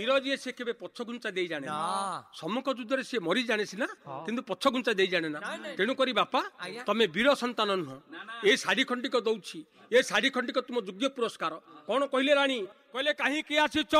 वीर जी से केबे पछगुंचा दे जाने सम्मुख युद्ध रे से मरी जाने सिना किंतु पछगुंचा दे जाने ना तेणु करी बापा तमे वीर संतान नुह ए साड़ी खंडिक दउछि ए साड़ी खंडिक तुम योग्य पुरस्कार कौन कहले रानी कहले कहीं कि आसी